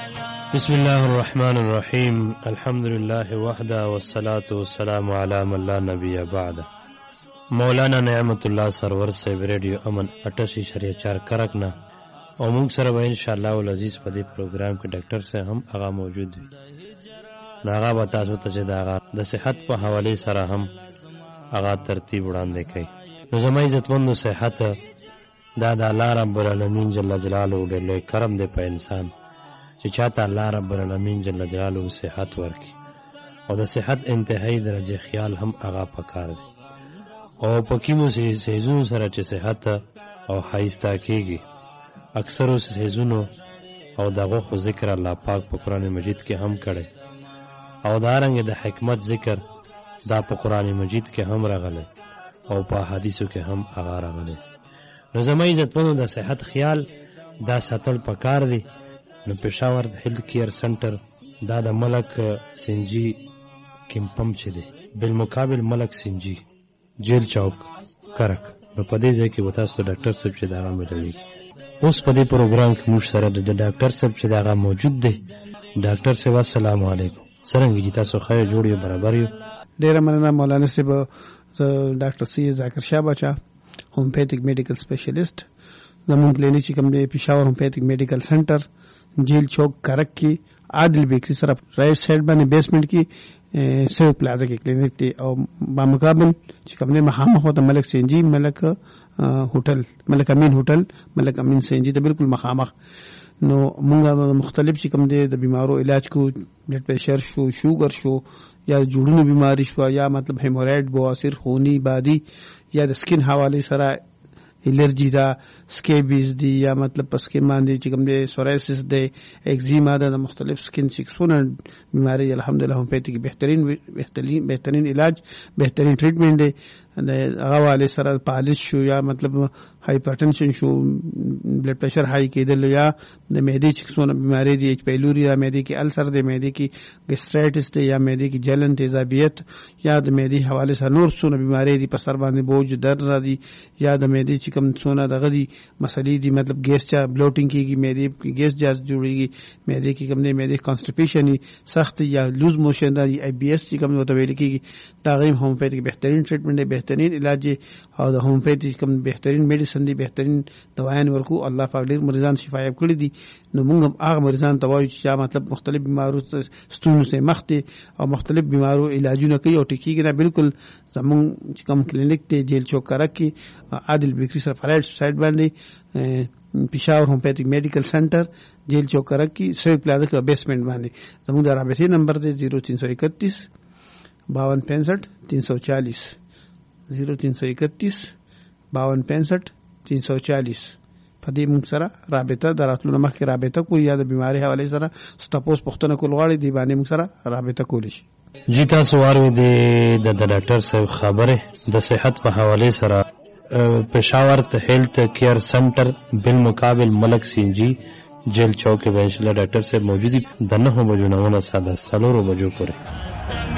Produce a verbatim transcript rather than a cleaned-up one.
بسم الله الرحمن الرحیم الحمد لله وحده والصلاة والسلام علی من لا نبی بعد. مولانا نعمت الله سرور صاحب ریډیو امن اٹھاسی شریعه چار کرک نه او موږ سره به ان شاء الله العزیز په دې پروګرام کې ډاکټر صاحب هم هغه موجود دي. هغه به تاسو ته چې دا د صحت په حواله سره هم هغه ترتیب وړاندې کوي. نو زما عزتمنو صحت دا د الله رب العالمین جل جلاله ډېر لوی کرم دی په انسان چې چاته الله رب العالمین جل جلاله صحت ورکړي او د صحت انتهایی درجه خیال هم هغه پکار دی. او په کیمو سیزونو سره چې صحت او ښایسته کېږي اکثرو سیزونو او دغه خو ذکر الله پاک په قرآن مجید کې هم کړی او دارنګه د حکمت ذکر دا په قرآن مجید کې هم راغلی او په حدیثو کې هم هغه راغلی. نو زما عزتمنو د صحت خیال دا ساتل پکار دی. نو پېښور د هیلث کیر سنټر دا د ملک سنجي کیمپم چې دی بالمقابل ملک سنجي جیل چوک کرک. نو په دې ځای کې به تاسو ډاکټر صاحب چې دغه ملوي. اوس په دې پروګرام کې موږ سره د ډاکټر صاحب چې دغه موجود دی. ډاکټر صاحب السلام علیکم. څرنګه دي تاسو؟ خیر جوړ یو برابر یو. ډیره مننه مولانا صاحب. ډاکټر سی ذاکر شاه بچا هومیوپیتھک میډیکل سپیشلیسٹ زمون کلینیک چې کوم دی پېښور هومیوپیتھک میډیکل سنټر جیل چوک کرک کې عادل بیکری سره رائٹ سائڈ باندې بیسمنٹ کې سیو پلازا کې کلینیک دی او با مقابل چې کوم دی مخامخ هو د ملک سنجي ملک هوټل ملک امین هوټل ملک امین سنجي ته بالکل مخامخ. نو مونږه مختلف چې کوم دی د بیمارو علاج کو بلډ پریشر شو شوګر شو یا جوړونو بیماری شو یا مطلب هیمورایډ بواسیر خونی بادي یا د سکین حواله سره الرجی دا سکیبیز دی یا مطلب پسکین باندې چې کوم دی سورایسس دی ایگزیما دا مختلف سکین سیکسونه بیماری الحمدلله هومیوپیتھک بهترین بهترین بهترین علاج بهترین ټریټمنټ دی. د هغه والے سره پالش شو یا مطلب هایپرټنشن شو بلډ پریشر هاي کېدل یا د معدې سیکسونه بیماری دی ایچ پیلوري یا معدې کې السر دی معدې کې ګیسټرایټس دی یا معدې کې جلن تیزابیت یا د معدې حواله سره نور څونه بیماری دی په سر باندې بوج درد را دی یا د معدې چې کوم څونه دغه دی مسلې دی مطلب ګیس چا بلوټینګ کېږي معدې کې ګیس جاز جوړيږي معدې کې کوم دی معدې کانسټیپیشن سخت یا لوز موشن دی ای بی ایس چې کوم وته ویل کېږي دا غیم هومیوپیتھک بهترین ټریټمنټ دی بهترین علاج او د هومیوپیتھک کوم بهترین میډیسن دی بهترین دوايان ورکو الله پاک ډیر مریضان شفا یاب کړی دي. نو موږ هغه مریضان ته وایو چې مطلب مختلف بیمارو ستونو سره مخ دي او مختلف بیمارو علاجونه کوي او ټیکيږي نه بالکل زمون چې کوم کلینیک ته جیل چوک کرک کې عادل بیکری سره فرایډ سایډ باندې پېښور هومیوپیتھک میډیکل سنټر جیل چوک کرک کې سوی پلازا کې بیسمنٹ باندې زموږ د رابطې نمبر دی زیرو تین سو اکتیس باون پینسٹھ تین سو چالیس زیرو تین سو اکتیس باون پینسٹھ تین سو چالیس. په دې موږ سره رابطه دراتلو مخکې رابطه کوي یا د بیماری حواله سره ستاسو پوښتنه کول غواړي دی باندې موږ سره رابطه کولی شي. جی تاسو وارو دی د ډاکټر صاحب خبره د صحت په حواله سره پېښور ته هیلث کیر سنټر بالمقابل ملک سنجي جیل چوک کې ویشل ډاکټر صاحب موجودي د نه بجو نه ساده سلورو بجو پورې.